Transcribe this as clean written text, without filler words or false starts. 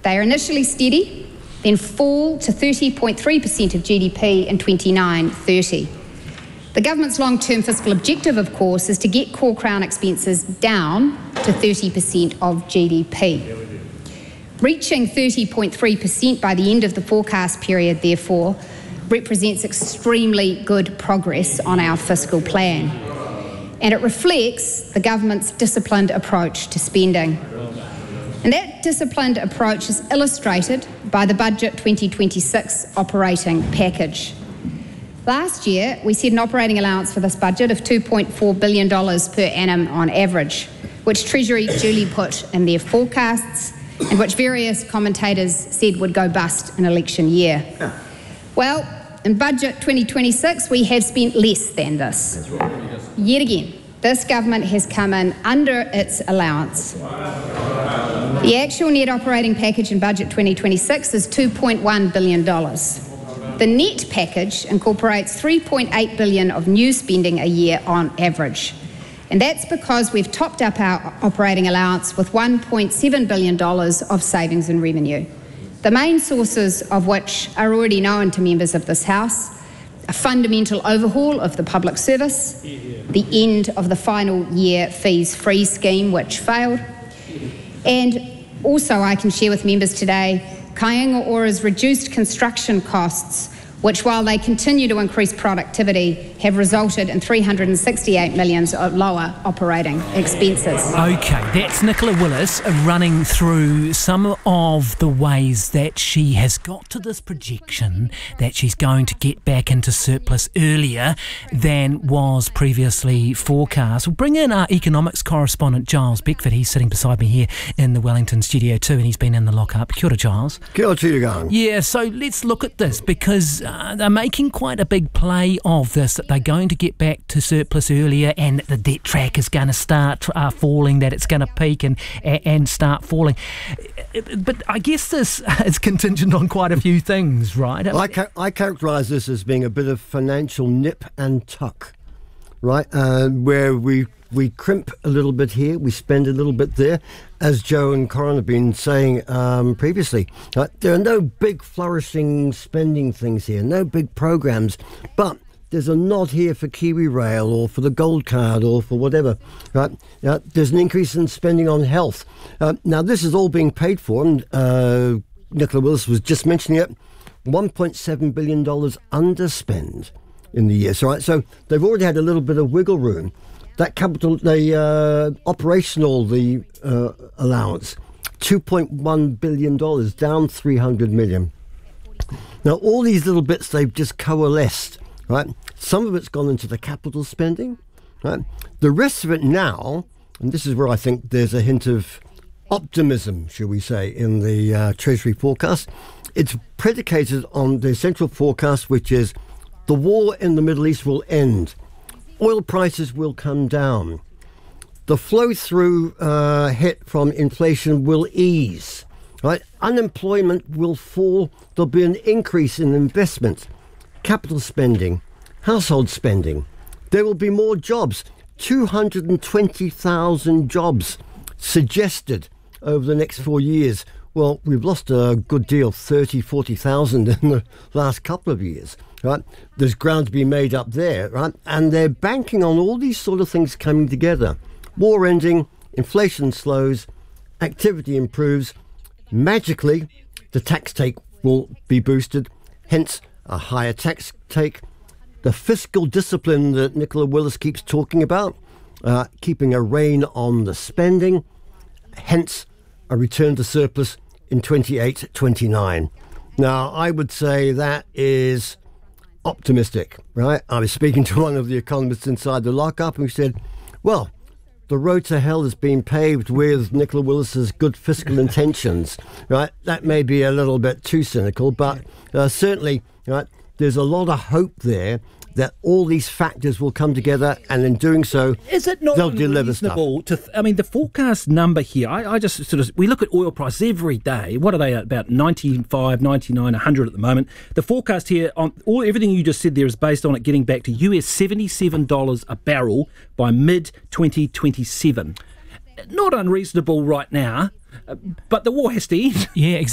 They are initially steady, then fall to 30.3% of GDP in 29-30. The government's long-term fiscal objective, of course, is to get core Crown expenses down to 30% of GDP. Reaching 30.3% by the end of the forecast period, therefore, represents extremely good progress on our fiscal plan. And it reflects the government's disciplined approach to spending. And that disciplined approach is illustrated by the Budget 2026 operating package. Last year, we set an operating allowance for this budget of $2.4 billion per annum on average, which Treasury duly put in their forecasts and which various commentators said would go bust in election year. Well, in Budget 2026, we have spent less than this. Yet again, this government has come in under its allowance. The actual net operating package in Budget 2026 is $2.1 billion. The net package incorporates $3.8 billion of new spending a year on average. And that's because we've topped up our operating allowance with $1.7 billion of savings and revenue, the main sources of which are already known to members of this House: a fundamental overhaul of the public service, the end of the final year fees-free scheme, which failed, and also I can share with members today Kāinga Ora's reduced construction costs, which, while they continue to increase productivity, have resulted in $368 million of lower operating expenses. OK, that's Nicola Willis running through some of the ways that she has got to this projection that she's going to get back into surplus earlier than was previously forecast. We'll bring in our economics correspondent, Giles Beckford. He's sitting beside me here in the Wellington studio too, and he's been in the lockup. Kia ora, Giles. Kia ora, Gang. Yeah, so let's look at this, because they're making quite a big play of this, that they're going to get back to surplus earlier and the debt track is going to start falling, that it's going to peak and start falling. But I guess this is contingent on quite a few things, right? I characterise this as being a bit of financial nip and tuck, right? Where we crimp a little bit here, we spend a little bit there, as Joe and Corin have been saying previously. There are no big flourishing spending things here, no big programs, but there's a nod here for Kiwi Rail or for the Gold Card or for whatever. Right? There's an increase in spending on health. Now, this is all being paid for, and Nicola Willis was just mentioning it, $1.7 billion underspend in the year. So they've already had a little bit of wiggle room. That capital, the operational, allowance, $2.1 billion, down $300 million. Now, all these little bits, they've just coalesced, right? Some of it's gone into the capital spending, right? The rest of it now, and this is where I think there's a hint of optimism, shall we say, in the Treasury forecast. It's predicated on the central forecast, which is the war in the Middle East will end. Oil prices will come down. The flow-through hit from inflation will ease. Right? Unemployment will fall. There'll be an increase in investment, capital spending, household spending. There will be more jobs. 220,000 jobs suggested over the next 4 years. Well, we've lost a good deal, 30, 40,000 in the last couple of years. Right? There's ground to be made up there, right? And they're banking on all these sort of things coming together. War ending, inflation slows, activity improves. Magically, the tax take will be boosted, hence a higher tax take. The fiscal discipline that Nicola Willis keeps talking about, keeping a rein on the spending, hence a return to surplus in 28-29. Now, I would say that is optimistic, right? I was speaking to one of the economists inside the lockup and we said, well, the road to hell has been paved with Nicola Willis's good fiscal intentions, right? That may be a little bit too cynical, but certainly, right, there's a lot of hope there that all these factors will come together, and in doing so, is it not they'll deliver stuff. I mean, the forecast number here, I just sort of, we look at oil prices every day. What are they at? About 95, 99, 100 at the moment. The forecast here, on everything you just said there, is based on it getting back to US $77 a barrel by mid-2027. Not unreasonable right now, but the war has to end. Yeah, exactly.